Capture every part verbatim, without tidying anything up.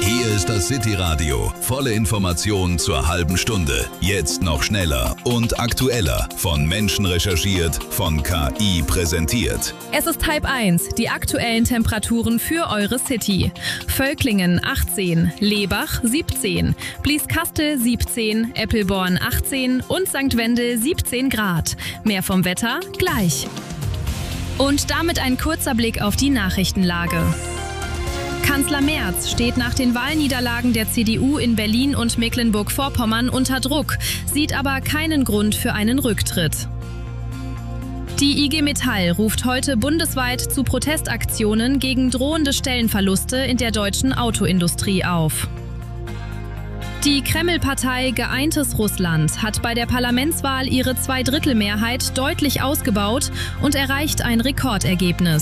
Hier ist das City-Radio. Volle Informationen zur halben Stunde. Jetzt noch schneller und aktueller. Von Menschen recherchiert, von K I präsentiert. Es ist halb eins. Die aktuellen Temperaturen für eure City. Völklingen achtzehn, Lebach siebzehn, Blieskastel siebzehn, Eppelborn achtzehn und Sankt Wendel siebzehn Grad. Mehr vom Wetter gleich. Und damit ein kurzer Blick auf die Nachrichtenlage. Kanzler Merz steht nach den Wahlniederlagen der C D U in Berlin und Mecklenburg-Vorpommern unter Druck, sieht aber keinen Grund für einen Rücktritt. Die I G Metall ruft heute bundesweit zu Protestaktionen gegen drohende Stellenverluste in der deutschen Autoindustrie auf. Die Kreml-Partei Geeintes Russland hat bei der Parlamentswahl ihre Zweidrittelmehrheit deutlich ausgebaut und erreicht ein Rekordergebnis.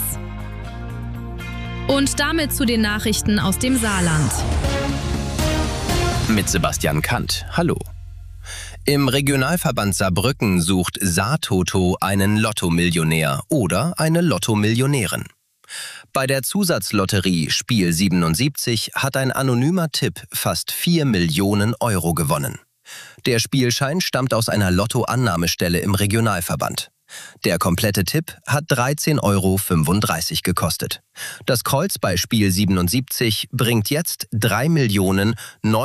Und damit zu den Nachrichten aus dem Saarland. Mit Sebastian Kant. Hallo. Im Regionalverband Saarbrücken sucht Saartoto einen Lottomillionär oder eine Lottomillionärin. Bei der Zusatzlotterie Spiel siebenundsiebzig hat ein anonymer Tipp fast vier Millionen Euro gewonnen. Der Spielschein stammt aus einer Lottoannahmestelle im Regionalverband. Der komplette Tipp hat dreizehn Euro fünfunddreißig gekostet. Das Kreuz bei Spiel siebenundsiebzig bringt jetzt drei Millionen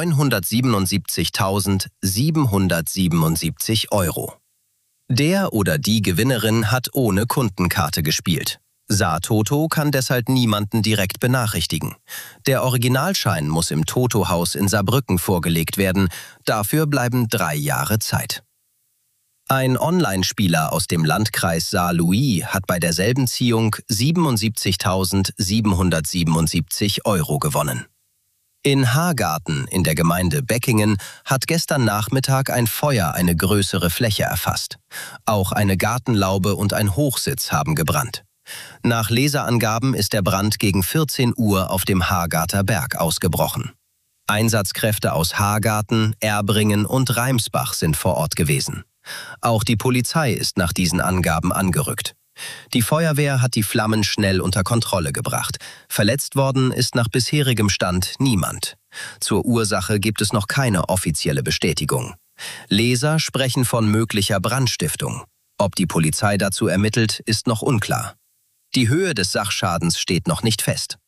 neunhundertsiebenundsiebzigtausendsiebenhundertsiebenundsiebzig Euro. Der oder die Gewinnerin hat ohne Kundenkarte gespielt. Saartoto kann deshalb niemanden direkt benachrichtigen. Der Originalschein muss im Toto-Haus in Saarbrücken vorgelegt werden. Dafür bleiben drei Jahre Zeit. Ein Online-Spieler aus dem Landkreis Saar-Louis hat bei derselben Ziehung siebenundsiebzigtausendsiebenhundertsiebenundsiebzig Euro gewonnen. In Hagarten in der Gemeinde Beckingen hat gestern Nachmittag ein Feuer eine größere Fläche erfasst. Auch eine Gartenlaube und ein Hochsitz haben gebrannt. Nach Leserangaben ist der Brand gegen vierzehn Uhr auf dem Hagarter Berg ausgebrochen. Einsatzkräfte aus Hagarten, Erbringen und Reimsbach sind vor Ort gewesen. Auch die Polizei ist nach diesen Angaben angerückt. Die Feuerwehr hat die Flammen schnell unter Kontrolle gebracht. Verletzt worden ist nach bisherigem Stand niemand. Zur Ursache gibt es noch keine offizielle Bestätigung. Leser sprechen von möglicher Brandstiftung. Ob die Polizei dazu ermittelt, ist noch unklar. Die Höhe des Sachschadens steht noch nicht fest.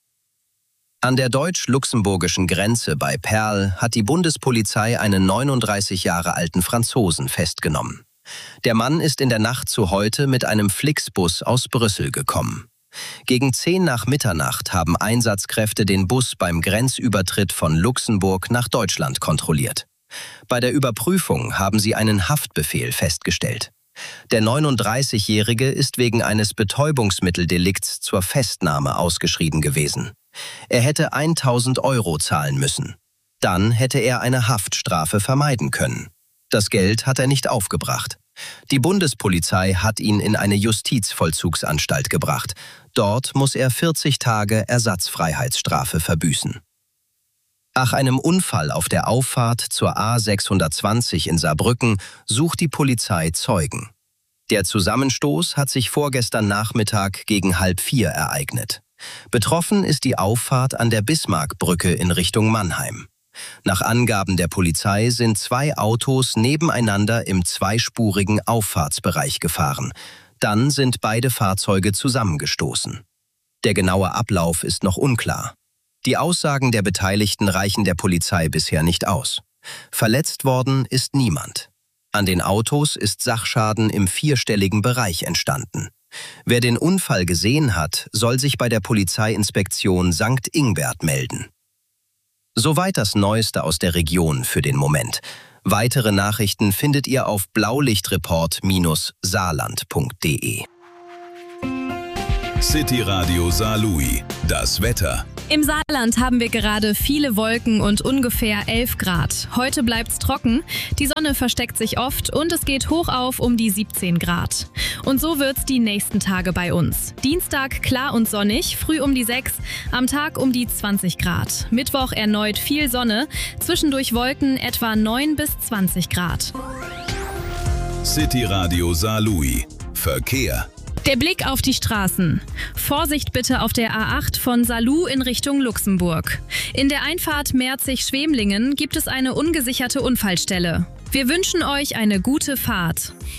An der deutsch-luxemburgischen Grenze bei Perl hat die Bundespolizei einen neununddreißig Jahre alten Franzosen festgenommen. Der Mann ist in der Nacht zu heute mit einem Flixbus aus Brüssel gekommen. Gegen zehn nach Mitternacht haben Einsatzkräfte den Bus beim Grenzübertritt von Luxemburg nach Deutschland kontrolliert. Bei der Überprüfung haben sie einen Haftbefehl festgestellt. Der neununddreißigjährige ist wegen eines Betäubungsmitteldelikts zur Festnahme ausgeschrieben gewesen. Er hätte tausend Euro zahlen müssen. Dann hätte er eine Haftstrafe vermeiden können. Das Geld hat er nicht aufgebracht. Die Bundespolizei hat ihn in eine Justizvollzugsanstalt gebracht. Dort muss er vierzig Tage Ersatzfreiheitsstrafe verbüßen. Nach einem Unfall auf der Auffahrt zur A sechshundertzwanzig in Saarbrücken sucht die Polizei Zeugen. Der Zusammenstoß hat sich vorgestern Nachmittag gegen halb vier ereignet. Betroffen ist die Auffahrt an der Bismarckbrücke in Richtung Mannheim. Nach Angaben der Polizei sind zwei Autos nebeneinander im zweispurigen Auffahrtsbereich gefahren. Dann sind beide Fahrzeuge zusammengestoßen. Der genaue Ablauf ist noch unklar. Die Aussagen der Beteiligten reichen der Polizei bisher nicht aus. Verletzt worden ist niemand. An den Autos ist Sachschaden im vierstelligen Bereich entstanden. Wer den Unfall gesehen hat, soll sich bei der Polizeiinspektion Sankt Ingbert melden. Soweit das Neueste aus der Region für den Moment. Weitere Nachrichten findet ihr auf blaulichtreport Bindestrich saarland punkt de. City Radio Saar-Louis. Das Wetter. Im Saarland haben wir gerade viele Wolken und ungefähr elf Grad. Heute bleibt's trocken, die Sonne versteckt sich oft und es geht hoch auf um die siebzehn Grad. Und so wird's die nächsten Tage bei uns. Dienstag klar und sonnig, früh um die sechs, am Tag um die zwanzig Grad. Mittwoch erneut viel Sonne, zwischendurch Wolken etwa neun bis zwanzig Grad. City Radio Saar-Louis. Verkehr. Der Blick auf die Straßen. Vorsicht bitte auf der A acht von Salou in Richtung Luxemburg. In der Einfahrt Merzig-Schwemlingen gibt es eine ungesicherte Unfallstelle. Wir wünschen euch eine gute Fahrt.